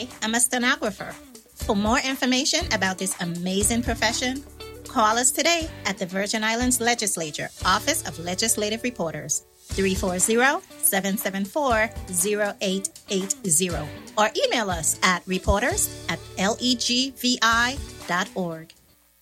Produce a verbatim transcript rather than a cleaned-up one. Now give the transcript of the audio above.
I am a stenographer. For more information about this amazing profession, call us today at the Virgin Islands Legislature Office of Legislative Reporters, three four zero, seven seven four, zero eight eight zero, or email us at reporters at legvi dot org.